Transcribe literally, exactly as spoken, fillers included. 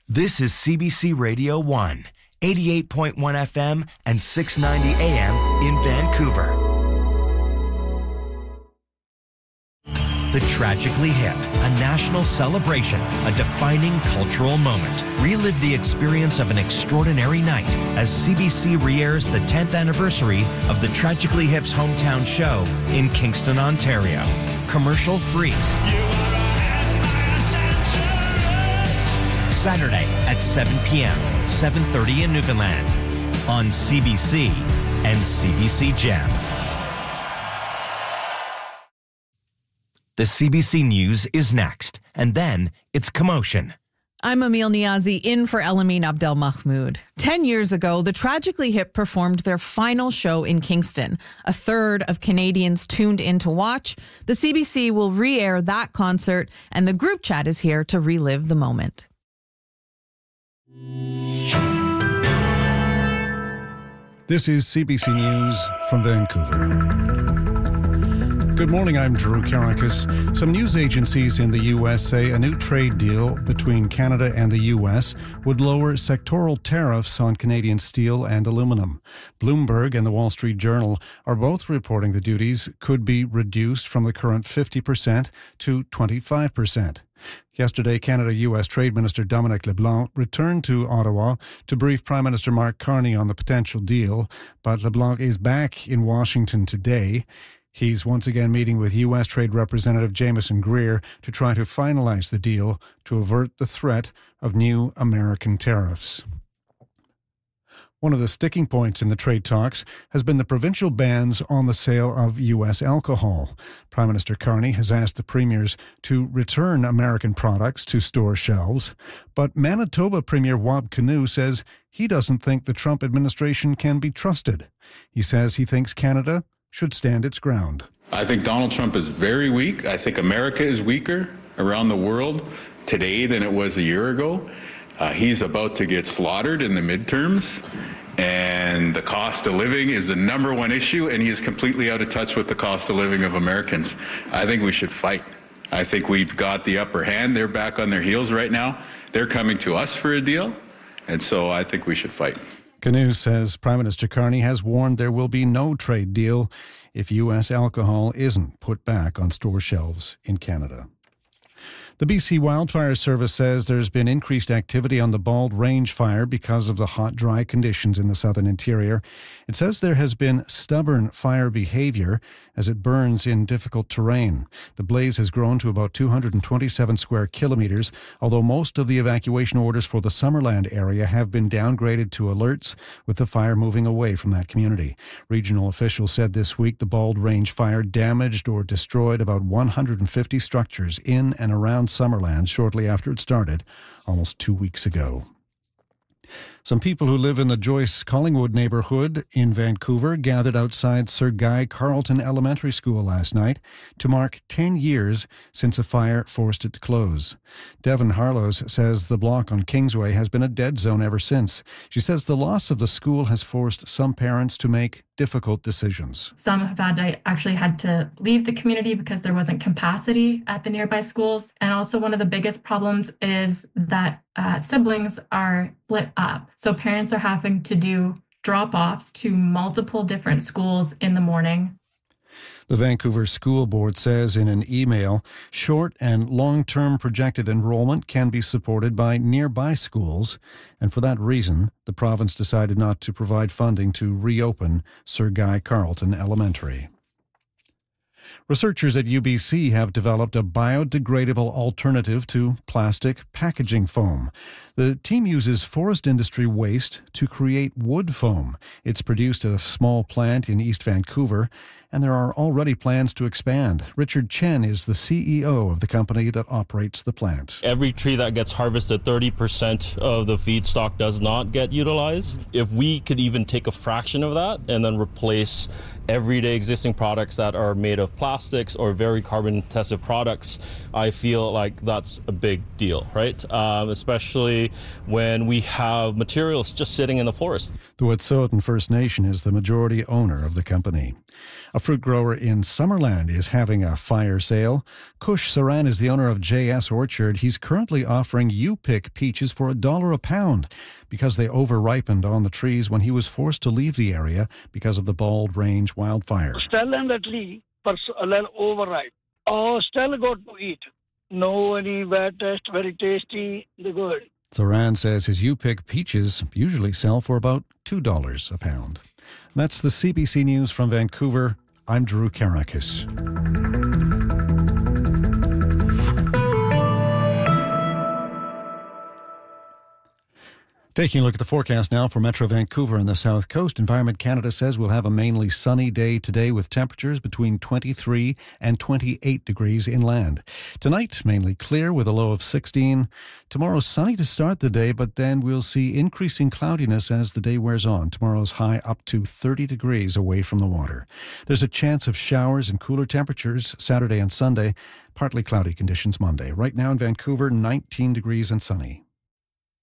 This is C B C Radio one, eighty-eight point one F M and six ninety A M in Vancouver. The Tragically Hip, a national celebration, a defining cultural moment. Relive the experience of an extraordinary night as C B C re-airs the tenth anniversary of the Tragically Hip's hometown show in Kingston, Ontario. Commercial free. Saturday at seven p.m., seven thirty in Newfoundland on C B C and C B C Gem. The C B C News is next, and then it's Commotion. I'm Emil Niazi, in for Elamin Abdel Mahmoud. Ten years ago, the Tragically Hip performed their final show in Kingston. A third of Canadians tuned in to watch. The C B C will re-air that concert, and the group chat is here to relive the moment. This is C B C News from Vancouver. Good morning, I'm Drew Karakis. Some news agencies in the U S say a new trade deal between Canada and the U S would lower sectoral tariffs on Canadian steel and aluminum. Bloomberg and the Wall Street Journal are both reporting the duties could be reduced from the current fifty percent to twenty-five percent. Yesterday, Canada-U S Trade Minister Dominic LeBlanc returned to Ottawa to brief Prime Minister Mark Carney on the potential deal, but LeBlanc is back in Washington today. He's once again meeting with U S Trade Representative Jameson Greer to try to finalize the deal to avert the threat of new American tariffs. One of the sticking points in the trade talks has been the provincial bans on the sale of U S alcohol. Prime Minister Carney has asked the premiers to return American products to store shelves, but Manitoba Premier Wab Kinew says he doesn't think the Trump administration can be trusted. He says he thinks Canada should stand its ground. I think Donald Trump is very weak. I think America is weaker around the world today than it was a year ago. Uh, he's about to get slaughtered in the midterms, and the cost of living is the number one issue, and he is completely out of touch with the cost of living of Americans. I think we should fight. I think we've got the upper hand. They're back on their heels right now. They're coming to us for a deal, and so I think we should fight. Kinew says Prime Minister Carney has warned there will be no trade deal if U S alcohol isn't put back on store shelves in Canada. The B C Wildfire Service says there's been increased activity on the Bald Range fire because of the hot, dry conditions in the southern interior. It says there has been stubborn fire behavior as it burns in difficult terrain. The blaze has grown to about two hundred twenty-seven square kilometers, although most of the evacuation orders for the Summerland area have been downgraded to alerts, with the fire moving away from that community. Regional officials said this week the Bald Range fire damaged or destroyed about one hundred fifty structures in and around Summerland shortly after it started, almost two weeks ago. Some people who live in the Joyce Collingwood neighbourhood in Vancouver gathered outside Sir Guy Carleton Elementary School last night to mark ten years since a fire forced it to close. Devon Harlows says the block on Kingsway has been a dead zone ever since. She says the loss of the school has forced some parents to make difficult decisions. Some have had to, actually had to leave the community because there wasn't capacity at the nearby schools. And also one of the biggest problems is that uh, siblings are split up. So parents are having to do drop-offs to multiple different schools in the morning. The Vancouver School Board says in an email, short and long-term projected enrollment can be supported by nearby schools, and for that reason, the province decided not to provide funding to reopen Sir Guy Carleton Elementary. Researchers at U B C have developed a biodegradable alternative to plastic packaging foam. The team uses forest industry waste to create wood foam. It's produced at a small plant in East Vancouver, and there are already plans to expand. Richard Chen is the C E O of the company that operates the plant. Every tree that gets harvested, thirty percent of the feedstock does not get utilized. If we could even take a fraction of that and then replace everyday existing products that are made of plastics or very carbon intensive products, I feel like that's a big deal, right? Um, especially day when we have materials just sitting in the forest. The Wet'suwet'en First Nation is the majority owner of the company. A fruit grower in Summerland is having a fire sale. Kush Saran is the owner of J S Orchard. He's currently offering U-Pick peaches for a dollar a pound because they over-ripened on the trees when he was forced to leave the area because of the Bald Range wildfire. Still in the tree, but a little overripe. Oh, still good to eat. No any bad taste, very tasty, they're good. Saran says his U-Pick peaches usually sell for about two dollars a pound. That's the C B C News from Vancouver. I'm Drew Karakis. Taking a look at the forecast now for Metro Vancouver and the South Coast, Environment Canada says we'll have a mainly sunny day today with temperatures between twenty-three and twenty-eight degrees inland. Tonight, mainly clear with a low of sixteen. Tomorrow, sunny to start the day, but then we'll see increasing cloudiness as the day wears on. Tomorrow's high up to thirty degrees away from the water. There's a chance of showers and cooler temperatures Saturday and Sunday. Partly cloudy conditions Monday. Right now in Vancouver, nineteen degrees and sunny.